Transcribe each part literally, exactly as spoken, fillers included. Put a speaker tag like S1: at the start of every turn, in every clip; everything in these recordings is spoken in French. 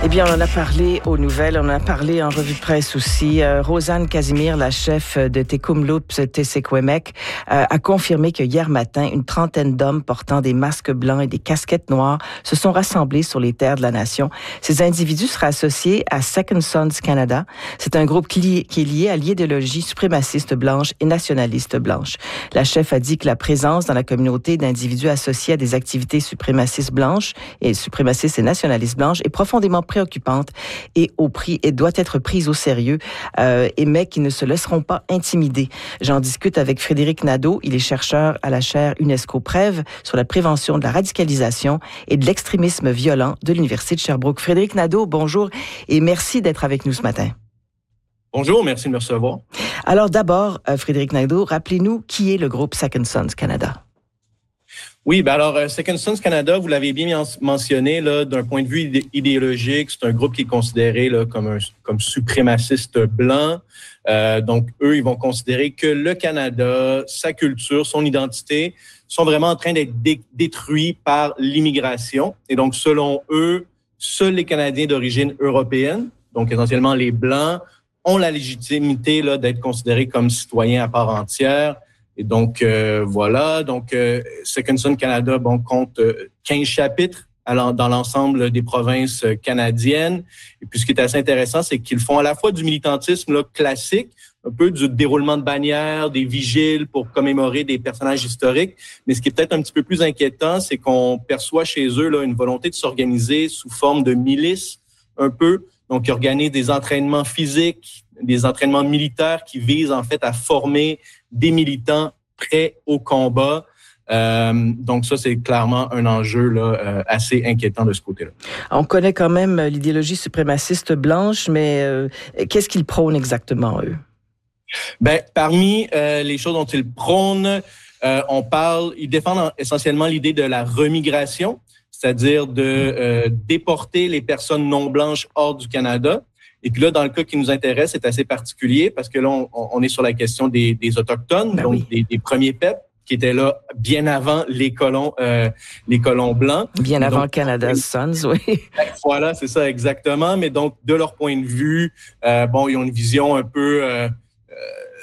S1: Eh bien, on en a parlé aux nouvelles, on en a parlé en revue de presse aussi. Euh, Rosanne Casimir, la chef de Tk'emlúps Tsésékouémèque, euh, a confirmé que hier matin, une trentaine d'hommes portant des masques blancs et des casquettes noires se sont rassemblés sur les terres de la nation. Ces individus seraient associés à Second Sons Canada. C'est un groupe qui, qui est lié à l'idéologie suprémaciste blanche et nationaliste blanche. La chef a dit que la présence dans la communauté d'individus associés à des activités suprémacistes blanches et suprémacistes et nationalistes blanches est profondément préoccupante et au prix et doit être prise au sérieux, euh, et mais qui ne se laisseront pas intimider. J'en discute avec Frédéric Nadeau. Il est chercheur à la chaire UNESCO-Prève sur la prévention de la radicalisation et de l'extrémisme violent de l'Université de Sherbrooke. Frédéric Nadeau, bonjour et merci d'être avec nous ce matin.
S2: Bonjour, merci de me recevoir.
S1: Alors d'abord, euh, Frédéric Nadeau, rappelez-nous qui est le groupe Second Sons Canada.
S2: Oui, ben alors, euh, Second Sons Canada, vous l'avez bien mentionné, là, d'un point de vue idé- idéologique, c'est un groupe qui est considéré là, comme, un, comme suprémaciste blanc. Euh, donc, eux, ils vont considérer que le Canada, sa culture, son identité sont vraiment en train d'être dé- détruits par l'immigration. Et donc, selon eux, seuls les Canadiens d'origine européenne, donc essentiellement les Blancs, ont la légitimité là, d'être considérés comme citoyens à part entière. Et donc, euh, voilà. Donc, euh, Second Sons Canada bon, compte euh, quinze chapitres alors, dans l'ensemble des provinces canadiennes. Et puis, ce qui est assez intéressant, c'est qu'ils font à la fois du militantisme là, classique, un peu du déroulement de bannières, des vigiles pour commémorer des personnages historiques. Mais ce qui est peut-être un petit peu plus inquiétant, c'est qu'on perçoit chez eux là, une volonté de s'organiser sous forme de milice, un peu. Donc, ils organisent des entraînements physiques, des entraînements militaires qui visent en fait à former des militants prêts au combat. Euh, donc ça, c'est clairement un enjeu là, euh, assez inquiétant de ce côté-là.
S1: On connaît quand même l'idéologie suprémaciste blanche, mais euh, qu'est-ce qu'ils prônent exactement, eux?
S2: Ben, parmi euh, les choses dont ils prônent, euh, on parle, ils défendent essentiellement l'idée de la remigration, c'est-à-dire de euh, déporter les personnes non blanches hors du Canada. Et puis là, dans le cas qui nous intéresse, c'est assez particulier parce que là, on, on est sur la question des, des Autochtones, ben donc oui. des, des premiers peuples qui étaient là bien avant les colons, euh, les colons blancs.
S1: Bien avant
S2: donc,
S1: Canada's Sons, oui.
S2: Voilà, c'est ça exactement. Mais donc, de leur point de vue, euh, bon, ils ont une vision un peu euh, euh,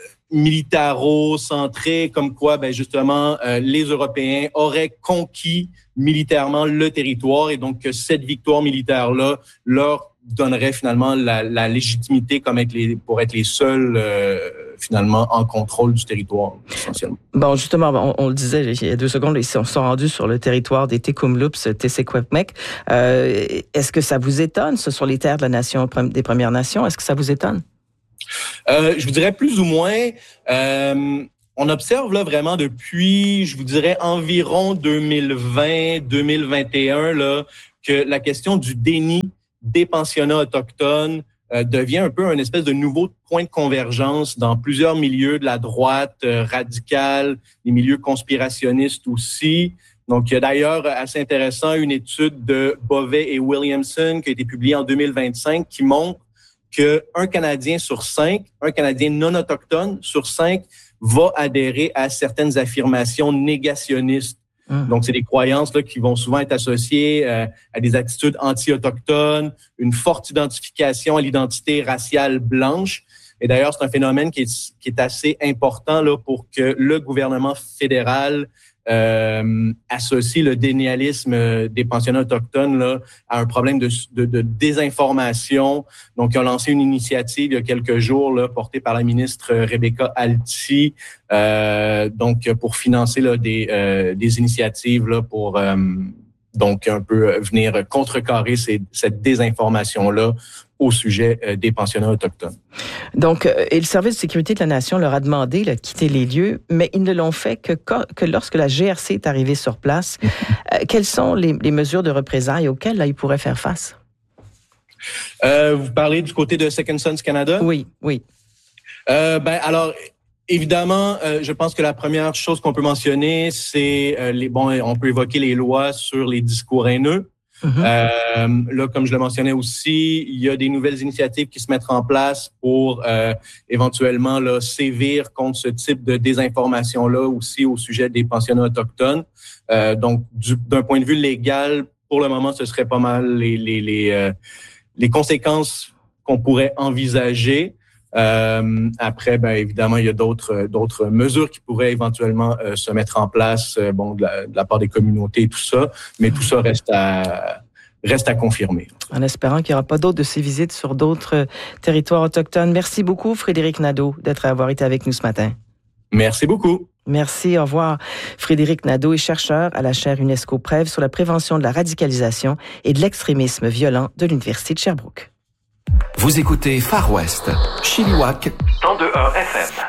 S2: militaro-centrée, comme quoi, ben justement, euh, les Européens auraient conquis militairement le territoire et donc que cette victoire militaire-là leur donnerait finalement la, la légitimité comme être les, pour être les seuls euh, finalement en contrôle du territoire, essentiellement.
S1: Bon, justement, on, on le disait il y a deux secondes, ils sont, sont rendus sur le territoire des Tk'emlúps Tsésékouémèque. Euh, est-ce que ça vous étonne, ce sont les terres de la nation des Premières Nations? Est-ce que ça vous étonne?
S2: Euh, je vous dirais plus ou moins. Euh, on observe là vraiment depuis, je vous dirais, environ deux mille vingt, deux mille vingt et un, là, que la question du déni des pensionnats autochtones euh, devient un peu un espèce de nouveau point de convergence dans plusieurs milieux de la droite euh, radicale, les milieux conspirationnistes aussi. Donc, il y a d'ailleurs assez intéressant une étude de Bovet et Williamson qui a été publiée en deux mille vingt-cinq qui montre qu'un Canadien sur cinq, un Canadien non autochtone sur cinq va adhérer à certaines affirmations négationnistes. Mmh. Donc, c'est des croyances là, qui vont souvent être associées euh, à des attitudes anti-autochtones, une forte identification à l'identité raciale blanche. Et d'ailleurs, c'est un phénomène qui est, qui est assez important là, pour que le gouvernement fédéral euh, associe le dénialisme des pensionnats autochtones là, à un problème de, de, de désinformation. Donc, ils ont lancé une initiative il y a quelques jours là, portée par la ministre Rebecca Alti, euh, donc pour financer là, des, euh, des initiatives là, pour euh, donc un peu venir contrecarrer ces, cette désinformation-là au sujet euh, des pensionnats autochtones.
S1: Donc, euh, et le service de sécurité de la Nation leur a demandé là, de quitter les lieux, mais ils ne l'ont fait que, que lorsque la G R C est arrivée sur place. euh, quelles sont les, les mesures de représailles auxquelles là, ils pourraient faire face?
S2: Euh, vous parlez du côté de Second Sons Canada?
S1: Oui, oui.
S2: Euh, ben alors, évidemment, euh, je pense que la première chose qu'on peut mentionner, c'est euh, les bon, on peut évoquer les lois sur les discours haineux. Mm-hmm. Euh, là, comme je le mentionnais aussi, il y a des nouvelles initiatives qui se mettent en place pour euh, éventuellement là, sévir contre ce type de désinformation-là aussi au sujet des pensionnats autochtones. Euh, donc, du, d'un point de vue légal, pour le moment, ce serait pas mal les, les, les, euh, les conséquences qu'on pourrait envisager. Euh, après, ben évidemment, il y a d'autres d'autres mesures qui pourraient éventuellement euh, se mettre en place, euh, bon, de la, de la part des communautés, tout ça, mais tout ça reste à reste à confirmer.
S1: En espérant qu'il n'y aura pas d'autres de ces visites sur d'autres territoires autochtones. Merci beaucoup, Frédéric Nadeau, d'être avoir été avec nous ce matin.
S2: Merci beaucoup.
S1: Merci, au revoir. Frédéric Nadeau est chercheur à la chaire UNESCO Prève sur la prévention de la radicalisation et de l'extrémisme violent de l'Université de Sherbrooke.
S3: Vous écoutez Far West, Chilliwack, cent deux virgule un F M.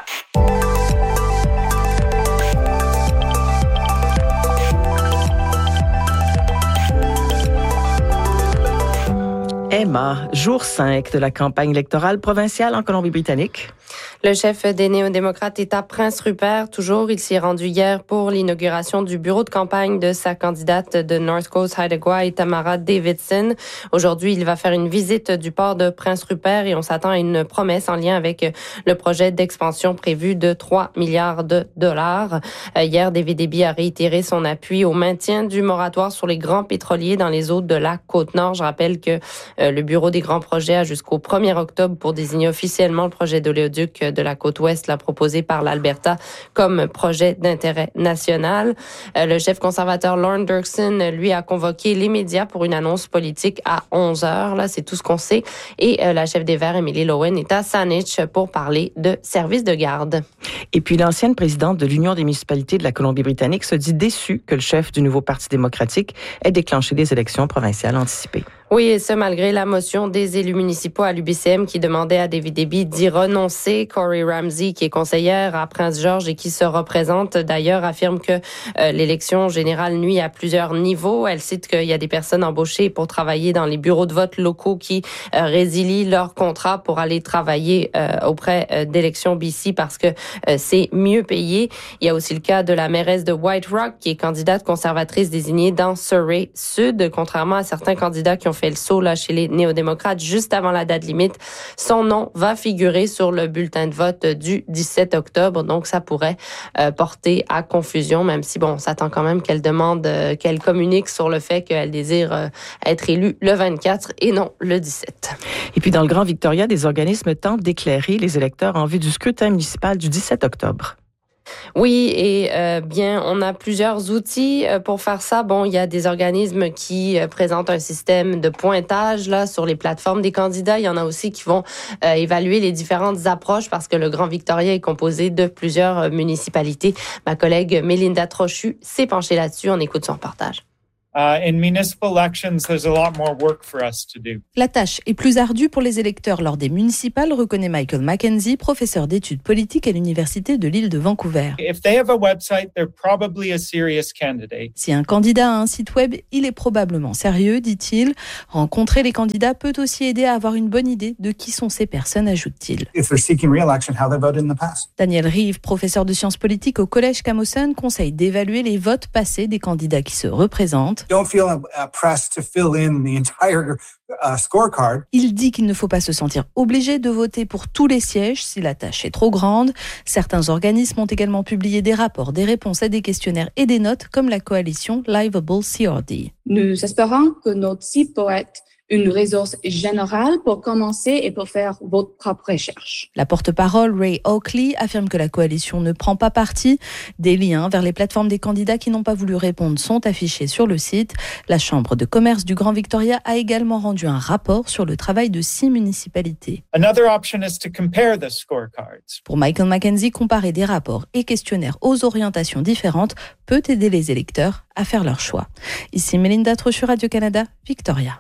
S1: Emma, jour cinq de la campagne électorale provinciale en Colombie-Britannique.
S4: Le chef des néo-démocrates est à Prince-Rupert. Toujours, il s'y est rendu hier pour l'inauguration du bureau de campagne de sa candidate de North Coast Haida-Gwaii, Tamara Davidson. Aujourd'hui, il va faire une visite du port de Prince-Rupert et on s'attend à une promesse en lien avec le projet d'expansion prévu de trois milliards de dollars. Hier, David Eby a réitéré son appui au maintien du moratoire sur les grands pétroliers dans les eaux de la Côte-Nord. Je rappelle que le bureau des grands projets a jusqu'au premier octobre pour désigner officiellement le projet d'oléoduc de la côte ouest, là, proposé par l'Alberta comme projet d'intérêt national. Euh, le chef conservateur Lorne Dirksen, lui, a convoqué les médias pour une annonce politique à onze heures. Là, c'est tout ce qu'on sait. Et euh, la chef des Verts, Emily Lowen, est à Saanich pour parler de services de garde.
S1: Et puis, l'ancienne présidente de l'Union des municipalités de la Colombie-Britannique se dit déçue que le chef du nouveau Parti démocratique ait déclenché des élections provinciales anticipées.
S4: Oui, et ce, malgré la motion des élus municipaux à l'U B C M qui demandait à David Eby d'y renoncer. Corey Ramsey, qui est conseillère à Prince-Georges et qui se représente d'ailleurs, affirme que euh, l'élection générale nuit à plusieurs niveaux. Elle cite qu'il y a des personnes embauchées pour travailler dans les bureaux de vote locaux qui euh, résilient leur contrat pour aller travailler euh, auprès euh, d'élections B C parce que euh, c'est mieux payé. Il y a aussi le cas de la mairesse de White Rock, qui est candidate conservatrice désignée dans Surrey Sud, contrairement à certains candidats qui ont fait le saut là, chez les néo-démocrates juste avant la date limite. Son nom va figurer sur le bulletin de vote du dix-sept octobre, donc ça pourrait euh, porter à confusion, même si, bon, on s'attend quand même qu'elle demande, euh, qu'elle communique sur le fait qu'elle désire euh, être élue le vingt-quatre et non le dix-sept.
S1: Et puis, dans le Grand Victoria, des organismes tentent d'éclairer les électeurs en vue du scrutin municipal du dix-sept octobre.
S4: Oui, et euh, bien, on a plusieurs outils pour faire ça. Bon, il y a des organismes qui euh, présentent un système de pointage là sur les plateformes des candidats. Il y en a aussi qui vont euh, évaluer les différentes approches parce que le Grand Victoria est composé de plusieurs euh, municipalités. Ma collègue Mélinda Trochu s'est penchée là-dessus. On écoute son reportage.
S5: Uh, in municipal elections, there's a lot more work for us to do.
S6: La tâche est plus ardue pour les électeurs lors des municipales, reconnaît Michael Mackenzie, professeur d'études politiques à l'Université de l'île de Vancouver.
S5: If they have a website, they're probably a serious candidate.
S6: Si un candidat a un site web, il est probablement sérieux, dit-il. Rencontrer les candidats peut aussi aider à avoir une bonne idée de qui sont ces personnes, ajoute-t-il.
S7: If they're seeking re-election, how they voted in the past.
S6: Daniel Reeve, professeur de sciences politiques au Collège Camosun, conseille d'évaluer les votes passés des candidats qui se représentent.
S7: Don't feel uh, pressed to fill in the entire uh, scorecard.
S6: Il dit qu'il ne faut pas se sentir obligé de voter pour tous les sièges si la tâche est trop grande. Certains organismes ont également publié des rapports, des réponses à des questionnaires et des notes, comme la coalition Livable C R D.
S8: Nous espérons que notre site pourra être une ressource générale pour commencer et pour faire votre propre recherche.
S6: La porte-parole Ray Oakley affirme que la coalition ne prend pas parti. Des liens vers les plateformes des candidats qui n'ont pas voulu répondre sont affichés sur le site. La Chambre de commerce du Grand Victoria a également rendu un rapport sur le travail de six municipalités.
S5: Another option is to compare the scorecards.
S6: Pour Michael Mackenzie, comparer des rapports et questionnaires aux orientations différentes peut aider les électeurs à faire leur choix. Ici Mélinda Trochu, Radio-Canada, Victoria.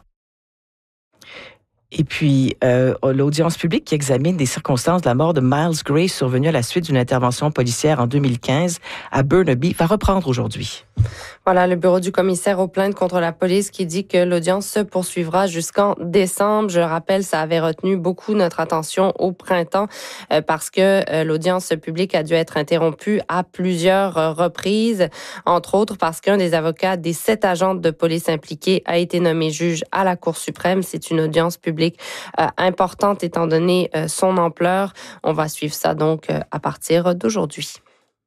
S1: Et puis, euh, l'audience publique qui examine les circonstances de la mort de Miles Gray survenue à la suite d'une intervention policière en deux mille quinze à Burnaby va reprendre aujourd'hui.
S4: Voilà, le bureau du commissaire aux plaintes contre la police qui dit que l'audience se poursuivra jusqu'en décembre. Je rappelle, ça avait retenu beaucoup notre attention au printemps euh, parce que euh, l'audience publique a dû être interrompue à plusieurs euh, reprises, entre autres parce qu'un des avocats des sept agentes de police impliqués a été nommé juge à la Cour suprême. C'est une audience publique Euh, importante étant donné euh, son ampleur. On va suivre ça donc euh, à partir d'aujourd'hui.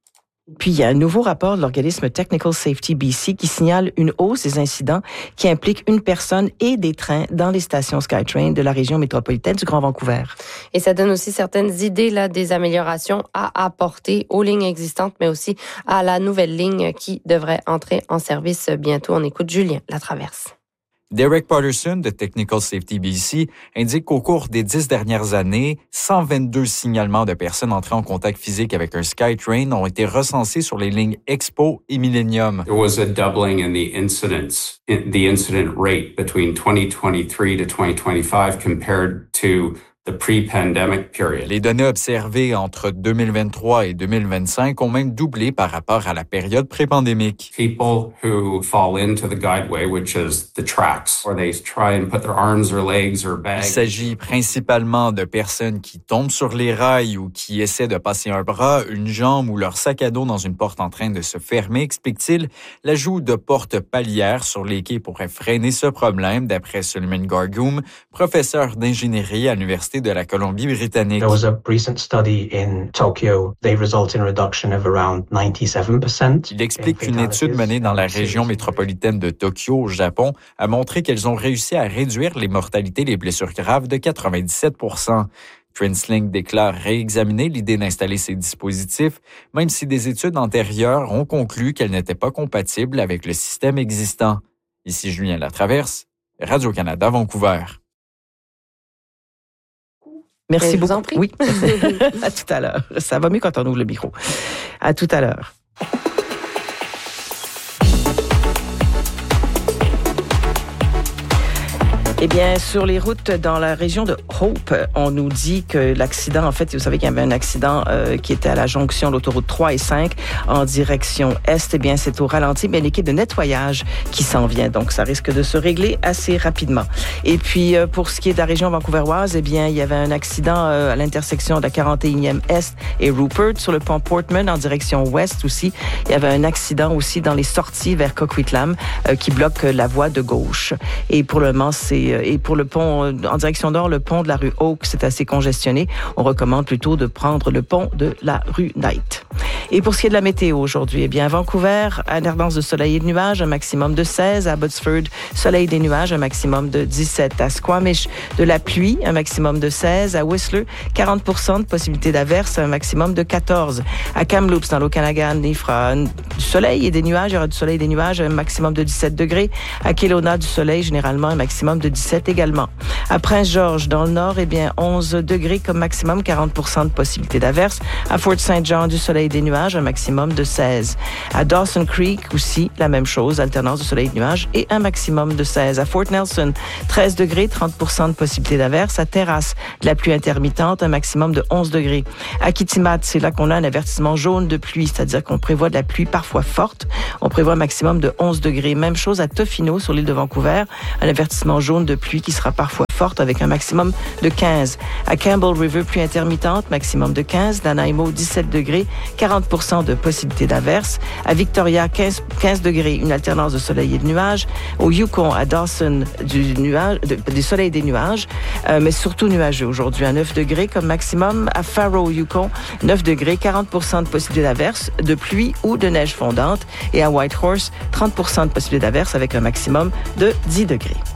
S1: Puis, il y a un nouveau rapport de l'organisme Technical Safety B C qui signale une hausse des incidents qui impliquent une personne et des trains dans les stations SkyTrain de la région métropolitaine du Grand Vancouver.
S4: Et ça donne aussi certaines idées là, des améliorations à apporter aux lignes existantes, mais aussi à la nouvelle ligne qui devrait entrer en service bientôt. On écoute Julien Latraverse.
S9: Derek Patterson de Technical Safety B C indique qu'au cours des dix dernières années, cent vingt-deux signalements de personnes entrées en contact physique avec un SkyTrain ont été recensés sur les lignes Expo et Millennium.
S10: There was a doubling in the incidents, in the incident rate between twenty twenty-three to twenty twenty-five compared to the pre-pandemic period.
S9: Les données observées entre deux mille vingt-trois et deux mille vingt-cinq ont même doublé par rapport à la période pré-pandémique.
S10: People who fall into the guideway, which is the tracks, or they try and put their arms or legs or bags.
S9: Il s'agit principalement de personnes qui tombent sur les rails ou qui essaient de passer un bras, une jambe ou leur sac à dos dans une porte en train de se fermer, explique-t-il. L'ajout de portes palières sur les quais pourrait freiner ce problème, d'après Suleiman Gargoum, professeur d'ingénierie à l'Université de la Colombie-Britannique.
S11: There was a recent study in Tokyo. They result in a reduction of around ninety-seven percent.
S9: Il explique qu'une étude menée dans la région métropolitaine de Tokyo, au Japon, a montré qu'elles ont réussi à réduire les mortalités et les blessures graves de quatre-vingt-dix-sept pour cent. TransLink déclare réexaminer l'idée d'installer ces dispositifs, même si des études antérieures ont conclu qu'elles n'étaient pas compatibles avec le système existant. Ici Julien Latraverse, Radio-Canada, Vancouver.
S1: Merci
S4: je
S1: beaucoup.
S4: vous en prie.
S1: Oui. À tout à l'heure. Ça va mieux quand on ouvre le micro. À tout à l'heure. Eh bien, sur les routes dans la région de Hope, on nous dit que l'accident, en fait, vous savez qu'il y avait un accident euh, qui était à la jonction de l'autoroute trois et cinq en direction est. Eh bien, c'est au ralenti, mais une équipe de nettoyage qui s'en vient. Donc, ça risque de se régler assez rapidement. Et puis, euh, pour ce qui est de la région vancouveroise, eh bien, il y avait un accident euh, à l'intersection de la quarante et unième Est et Rupert sur le pont Portman en direction ouest aussi. Il y avait un accident aussi dans les sorties vers Coquitlam euh, qui bloque la voie de gauche. Et pour le moment, c'est Et pour le pont, en direction nord, le pont de la rue Oak, c'est assez congestionné. On recommande plutôt de prendre le pont de la rue Knight. Et pour ce qui est de la météo aujourd'hui, eh bien, à Vancouver, alternance de soleil et de nuages, un maximum de seize. À Abbotsford, soleil des nuages, un maximum de dix-sept. À Squamish, de la pluie, un maximum de seize. À Whistler, quarante pour cent de possibilité d'averse, un maximum de quatorze. À Kamloops, dans l'Okanagan, il fera du soleil et des nuages. Il y aura du soleil et des nuages, un maximum de dix-sept degrés. À Kelowna, du soleil, généralement, un maximum de dix-sept également. À Prince-Georges, dans le nord, eh bien, onze degrés comme maximum, quarante pour cent de possibilité d'averse. À Fort Saint John, du soleil et des nuages, un maximum de seize. À Dawson Creek aussi, la même chose, alternance de soleil et de nuages et un maximum de seize. À Fort Nelson, treize degrés, trente pour cent de possibilité d'averse. À Terrasse, de la pluie intermittente, un maximum de onze degrés. À Kitimat, c'est là qu'on a un avertissement jaune de pluie, c'est-à-dire qu'on prévoit de la pluie parfois forte. On prévoit un maximum de onze degrés. Même chose à Tofino, sur l'île de Vancouver, un avertissement jaune de pluie qui sera parfois forte avec un maximum de quinze. À Campbell River, pluie intermittente, maximum de quinze. Nanaimo, dix-sept degrés, quarante pour cent de possibilité d'averse. À Victoria, quinze, quinze degrés, une alternance de soleil et de nuages. Au Yukon, à Dawson, du, nuage, de, du soleil et des nuages, euh, mais surtout nuageux aujourd'hui, à neuf degrés comme maximum. À Faro, au Yukon, neuf degrés, quarante pour cent de possibilité d'averse, de pluie ou de neige fondante. Et à Whitehorse, trente pour cent de possibilité d'averse avec un maximum de dix degrés.